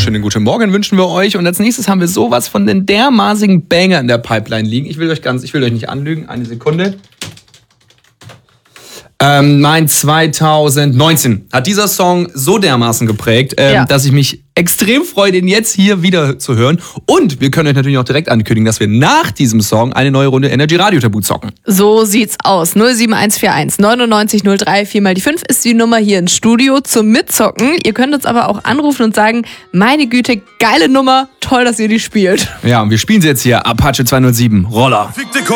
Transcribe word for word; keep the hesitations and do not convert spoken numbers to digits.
wunderschönen guten Morgen wünschen wir euch. Und als nächstes haben wir sowas von den dermaßigen Banger in der Pipeline liegen. Ich will euch ganz, ich will euch nicht anlügen. Eine Sekunde. Ähm, mein zwanzig neunzehn hat dieser Song so dermaßen geprägt, ähm, Ja. dass ich mich extrem freue, den jetzt hier wieder zu hören. Und wir können euch natürlich auch direkt ankündigen, dass wir nach diesem Song eine neue Runde Energy Radio Tabu zocken. So sieht's aus. null sieben eins vier eins neunundneunzig null drei vier mal die fünf ist die Nummer hier ins Studio zum Mitzocken. Ihr könnt uns aber auch anrufen und sagen, meine Güte, geile Nummer, toll, dass ihr die spielt. Ja, und wir spielen sie jetzt hier. Apache zweihundertsieben, Roller.